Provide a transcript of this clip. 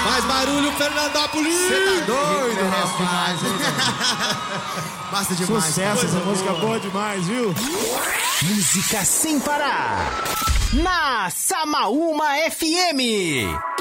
Mais barulho, Fernandópolis! Você tá doido, rapaz? Basta demais. Sucesso, essa música boa demais, viu? Música sem parar. Na Samaúma FM.